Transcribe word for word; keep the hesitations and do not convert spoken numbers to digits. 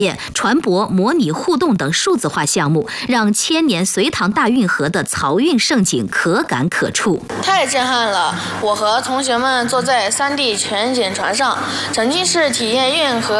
船舶模拟互动等数字化项目，让千年隋唐大运河的漕运盛景可感可触。 太震撼了！我和同学们坐在 三 D 全景船上，沉浸式体验运河